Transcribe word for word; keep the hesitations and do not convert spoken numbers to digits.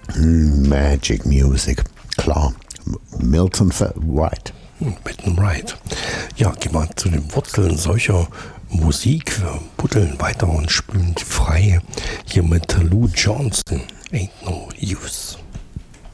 Magic Music, klar. Milton Wright. Milton Wright. Ja, gehen wir zu den Wurzeln solcher Musik. Wir buddeln weiter und spielen frei hier mit Lou Johnson. Ain't no use.